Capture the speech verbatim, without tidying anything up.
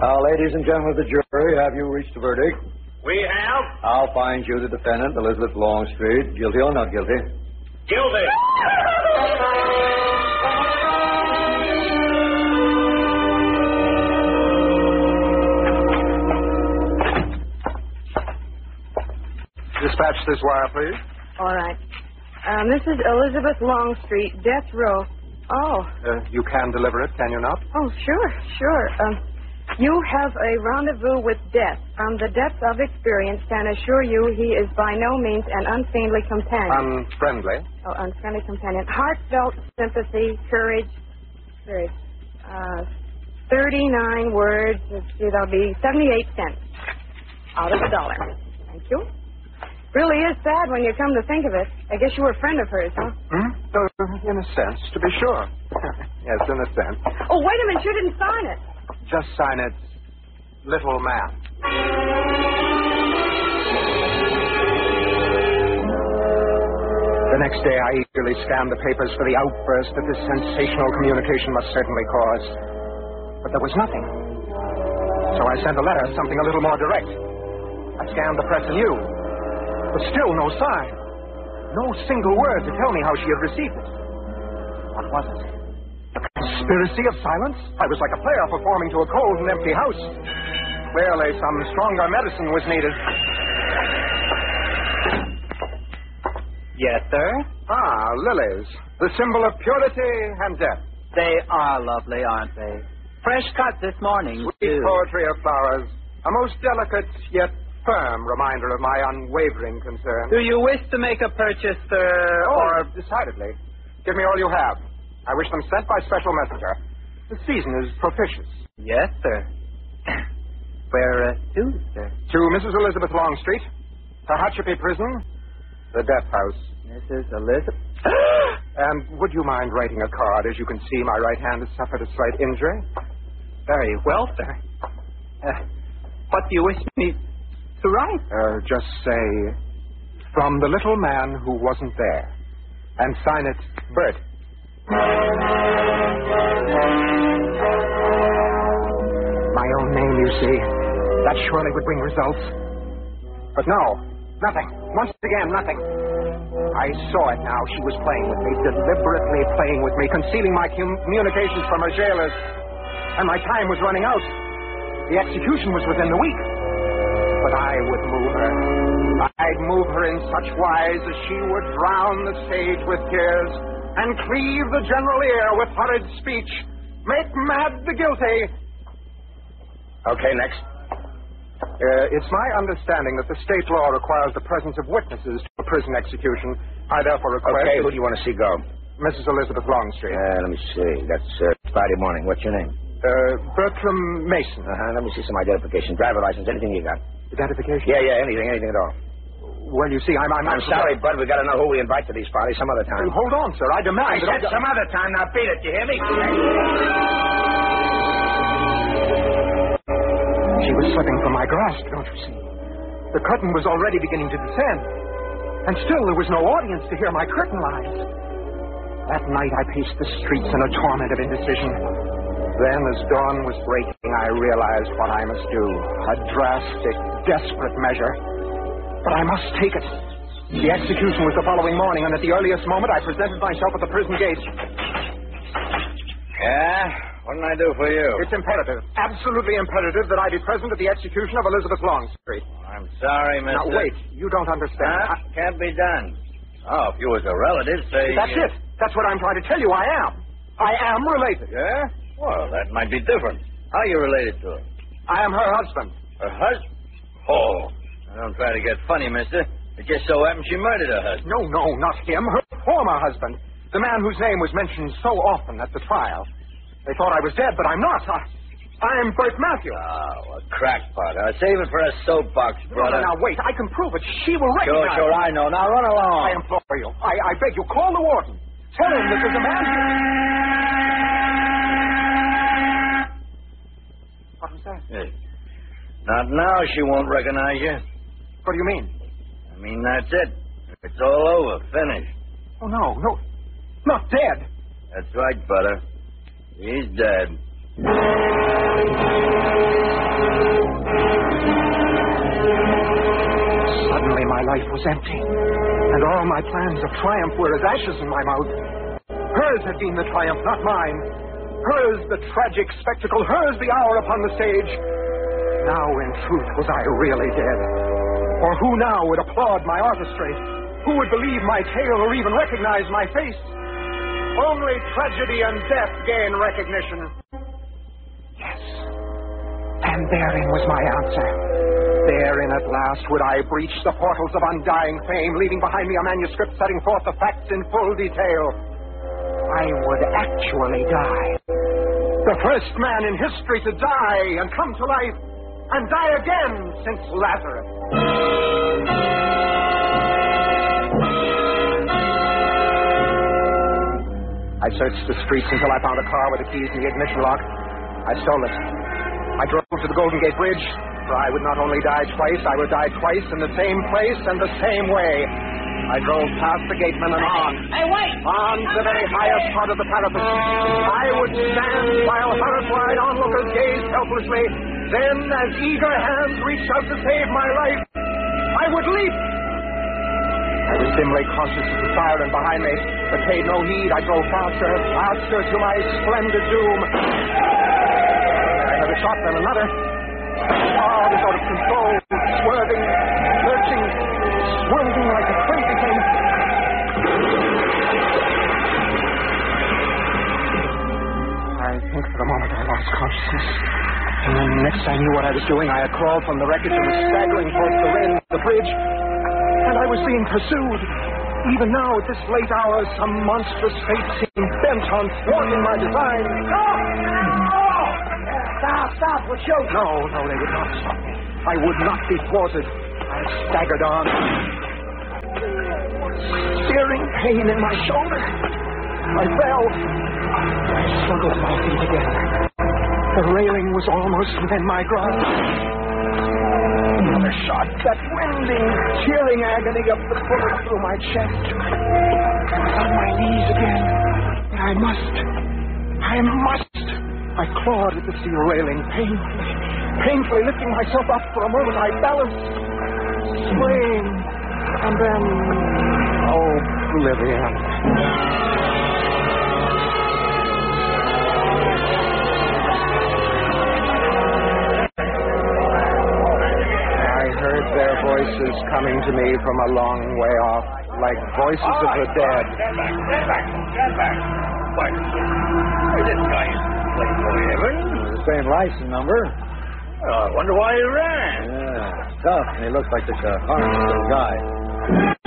Now, ladies and gentlemen of the jury, have you reached a verdict? We have. I'll find you, the defendant, Elizabeth Longstreet, guilty or not guilty. Guilty. Dispatch this wire, please. All right. Um, this is Elizabeth Longstreet, death row. Oh. Uh, you can deliver it, can you not? Oh, sure, sure. Um, you have a rendezvous with death. From the depths of experience, can assure you he is by no means an unfriendly companion. Unfriendly? Oh, unfriendly companion. Heartfelt sympathy, courage. Courage. Uh, thirty-nine words. Let's see, that'll be seventy-eight cents out of a dollar. Thank you. Really is sad when you come to think of it. I guess you were a friend of hers, huh? Hmm? Uh, in a sense, to be sure. Yes, in a sense. Oh, wait a minute. You didn't sign it. Just sign it, Little Man. The next day, I eagerly scanned the papers for the outburst that this sensational communication must certainly cause. But there was nothing. So I sent a letter, something a little more direct. I scanned the press anew. But still no sign. No single word to tell me how she had received it. What was it? A conspiracy of silence? I was like a player performing to a cold and empty house. Clearly, some stronger medicine was needed. Yes, sir? Ah, lilies. The symbol of purity and death. They are lovely, aren't they? Fresh cut this morning, Sweet too. poetry of flowers. A most delicate yet firm reminder of my unwavering concern. Do you wish to make a purchase, sir? Oh, or... decidedly. Give me all you have. I wish them sent by special messenger. The season is propitious. Yes, sir. Where uh, to, sir? To Missus Elizabeth Longstreet, Tehachapi Prison, the death house. Missus Elizabeth? And would you mind writing a card? As you can see, my right hand has suffered a slight injury. Very well, sir. Uh, what do you wish me to write? Uh, just say, from the little man who wasn't there. And sign it, Bert. My own name, you see. That surely would bring results. But no, nothing. Once again, nothing. I saw it now. She was playing with me, deliberately playing with me, concealing my communications from her jailers. And my time was running out. The execution was within the week. But I would move her. I'd move her in such wise as she would drown the stage with tears and cleave the general ear with horrid speech, make mad the guilty. Okay, next. Uh, it's my understanding that the state law requires the presence of witnesses to a prison execution. I therefore request... Okay, who do you want to see go? Missus Elizabeth Longstreet. Uh, let me see. That's uh, Friday morning. What's your name? Uh, Bertram Mason. Uh-huh. Let me see some identification. Driver license, anything you got. Identification? Yeah, yeah, anything, anything at all. Well, you see, I'm... I'm, I'm sorry, Bud. We've got to know who we invite to these parties some other time. Well, hold on, sir. I demand... I said some other time. Now beat it. You hear me? She was slipping from my grasp, don't you see? The curtain was already beginning to descend. And still there was no audience to hear my curtain lies. That night I paced the streets in a torment of indecision. Then, as dawn was breaking, I realized what I must do. A drastic, desperate measure. But I must take it. The execution was the following morning, and at the earliest moment I presented myself at the prison gate. Yeah? What can I do for you? It's imperative, absolutely imperative, that I be present at the execution of Elizabeth Longstreet. I'm sorry, mister. Now, wait. You don't understand. Huh? I... Can't be done. Oh, if you was a relative, say... That's uh... it. That's what I'm trying to tell you. I am. I am related. Yeah? Well, that might be different. How are you related to her? I am her husband. Her husband? Oh. Now, don't try to get funny, mister. It just so happens she murdered her husband. No, no, not him. Her former husband. The man whose name was mentioned so often at the trial. They thought I was dead, but I'm not. I, I'm Bert Matthews. Oh, a crackpot. Uh, save it for a soapbox, brother. No, no, now, wait. I can prove it. She will Sure, recognize sure, me. I know. Now, run along. I implore you. I, I beg you, call the warden. Tell him that there's a man here. What was that? Hey. Not now she won't recognize you. What do you mean? I mean, that's it. It's all over. Finished. Oh, no, no. Not dead. That's right, brother. He's dead. life was empty, and all my plans of triumph were as ashes in my mouth. Hers had been the triumph, not mine. Hers the tragic spectacle, hers the hour upon the stage. Now, in truth, was I really dead? Or who now would applaud my orchestrate? Who would believe my tale or even recognize my face? Only tragedy and death gain recognition. Yes. And therein was my answer. Therein at last would I breach the portals of undying fame, leaving behind me a manuscript setting forth the facts in full detail. I would actually die. The first man in history to die and come to life, and die again since Lazarus. I searched the streets until I found a car with the keys and the ignition lock. I stole it. I drove to the Golden Gate Bridge, for I would not only die twice, I would die twice in the same place and the same way. I drove past the gateman and on. Hey, wait! On to the very highest part of the parapet. I would stand while horrified onlookers gazed helplessly. Then, as eager hands reached out to save my life, I would leap. I was dimly conscious of the siren behind me, but paid no heed. I drove faster, faster to my splendid doom. I heard a shot, then another. Oh, this out of control, swerving, lurching, swerving like a crazy thing. I think for a moment I lost consciousness. And then next I knew what I was doing, I had crawled from the wreckage and was staggering towards the rail of the bridge. And I was being pursued. Even now, at this late hour, some monstrous fate seemed bent on thwarting my design. Stop! Oh! Stop, stop, we'll shoot. No, no, they would not stop me. I would not be thwarted. I staggered on. Searing pain in my shoulder. I fell. I struggled my feet again. The railing was almost within my grasp. Another shot, that winding, tearing agony of the bullet through my chest. I was on my knees again. But I must. I must. I clawed at the steel railing, painfully, painfully lifting myself up for a moment. I balanced, swaying, and then, oblivion. Their voices coming to me from a long way off, like voices of the dead. Stand back, stand back, stand back. What? This guy is Playboy Evans. The same license number. Oh, I wonder why he ran. Yeah, tough. And he looks like such a harmless little guy.